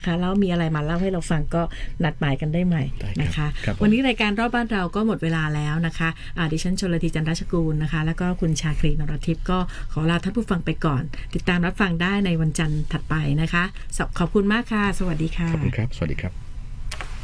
ค่ะแล้วมีอะไรมาเล่าให้เราฟังก็นัดหมายกันได้ใหม่นะคะวันนี้รายการรอบบ้านเราก็หมดเวลาแล้วนะคะดิฉันชลธีจันทชกูลนะคะแล้วก็คุณชาครีนรทิพย์ก็ขอลาท่านผู้ฟังไปก่อนติดตามรับฟังได้ในวันจันทร์ถัดไปนะคะขอบคุณมากค่ะสวัสดีค่ะขอบคุณครับสวัสดีครับ